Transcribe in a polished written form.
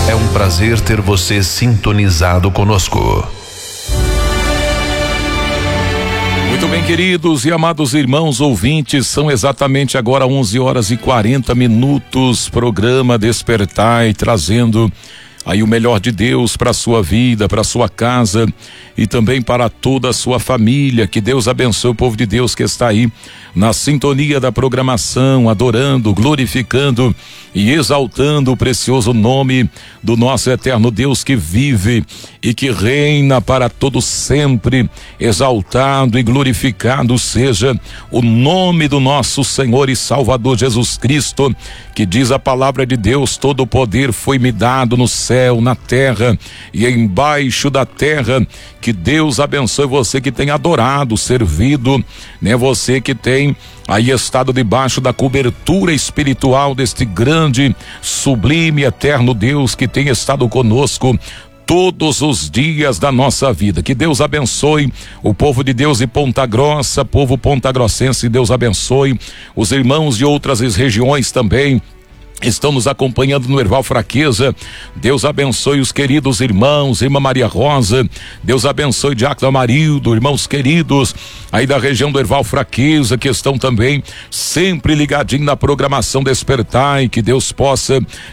É um prazer ter você sintonizado conosco. Muito bem, queridos e amados irmãos ouvintes, são exatamente agora 11h40, programa Despertai, trazendo aí o melhor de Deus para a sua vida, para a sua casa e também para toda a sua família. Que Deus abençoe o povo de Deus que está aí na sintonia da programação, adorando, glorificando e exaltando o precioso nome do nosso eterno Deus que vive e que reina para todo sempre. Exaltado e glorificado seja o nome do nosso Senhor e Salvador Jesus Cristo, que diz a palavra de Deus: todo o poder foi-me dado no céu, na terra e embaixo da terra. Que Deus abençoe você que tem adorado, servido, né? Você que tem aí estado debaixo da cobertura espiritual deste grande, sublime, eterno Deus que tem estado conosco todos os dias da nossa vida. Que Deus abençoe o povo de Deus de Ponta Grossa, povo pontagrossense. Deus abençoe os irmãos de outras regiões também estão nos acompanhando no Erval Fraqueza. Deus abençoe os queridos irmãos, irmã Maria Rosa. Deus abençoe Diácono Amarildo, irmãos queridos aí da região do Erval Fraqueza, que estão também sempre ligadinho na programação Despertai. Que Deus possa